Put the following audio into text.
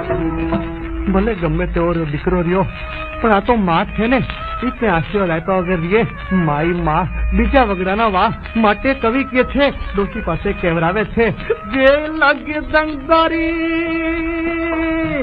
ભલે ગમે તેવો દીકરો રહ્યો, પણ આ તો માં છે ને, એને આશીર્વાદ આપ્યા વગર રીએ માઈ માં બીજા વગડાના વાહ માટે કવિ કે છે, ડોશી પાસે કહેવરાવે છે, જે લાગે દંગારી